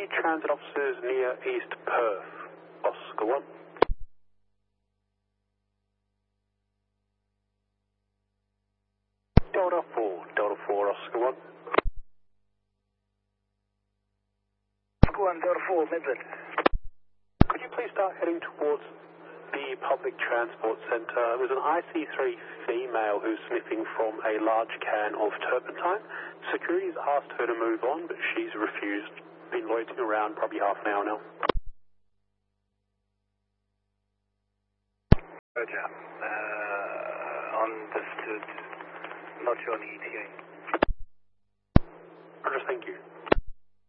transit officers near East Perth. Oscar 1. Delta 4, Oscar 1. Oscar 1, Delta 4, Midland. Could you please start heading towards the public transport centre? There's an IC3 female who's sniffing from a large can of turpentine. Security's asked her to move on, but she's refused. Been loitering around probably half an hour now. Roger. Understood. Not sure on the ETA. Roger, thank you.